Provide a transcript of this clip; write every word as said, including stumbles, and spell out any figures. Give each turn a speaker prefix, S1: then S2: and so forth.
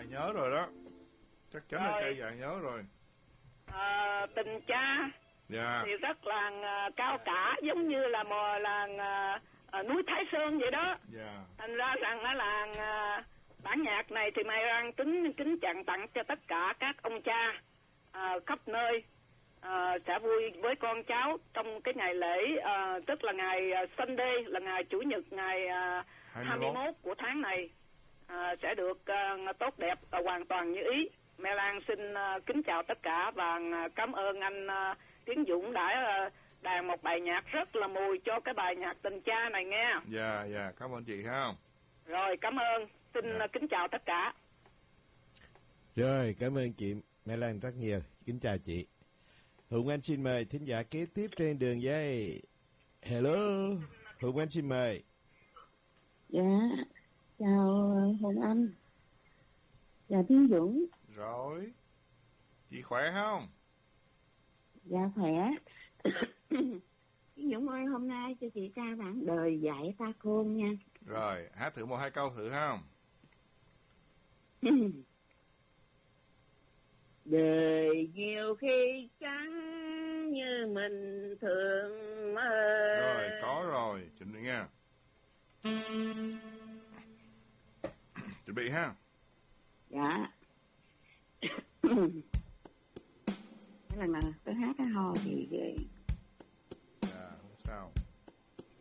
S1: Dài nhớ rồi đó. Chắc chắn rồi. Là cây Dài nhớ rồi.
S2: À, tình cha
S1: dạ.
S2: Thì rất là uh, cao cả, giống như là mò là uh, uh, núi Thái Sơn vậy đó.
S1: dạ.
S2: Thành ra rằng đó là uh, bản nhạc này thì Mai Lan kính kính tặng tặng cho tất cả các ông cha uh, khắp nơi, uh, sẽ vui với con cháu trong cái ngày lễ, uh, tức là ngày uh, Sunday, là ngày chủ nhật, ngày uh, hai mươi mốt của tháng này, uh, sẽ được uh, tốt đẹp và hoàn toàn như ý. Mai Lan xin uh, kính chào tất cả và uh, cảm ơn anh uh, Tiến Dũng đã uh, đàn một bài nhạc rất là mùi cho cái bài nhạc tình cha này nghe.
S1: Dạ, dạ, cảm ơn chị ha.
S2: Rồi, cảm ơn. Xin dạ. kính chào tất cả.
S3: Rồi, cảm ơn chị Mai Lan rất nhiều. Kính chào chị. Hùng Anh xin mời thính giả kế tiếp trên đường dây. Hello, Hùng Anh xin mời.
S4: Dạ, chào Hùng Anh. Chào Tiến Dũng.
S1: Rồi, chị khỏe không?
S4: Dạ khỏe. Tiến Dũng ơi, hôm nay cho chị ca bản Đời Dạy Ta Khôn nha.
S1: Rồi, hát thử một hai câu thử không?
S4: Đời nhiều khi chẳng như mình thường mơ.
S1: Rồi, có rồi, chuẩn bị nha. Chuẩn bị ha.
S4: Dạ. Cái lần nào tôi hát cái ho thì ghê.
S1: Dạ, không sao.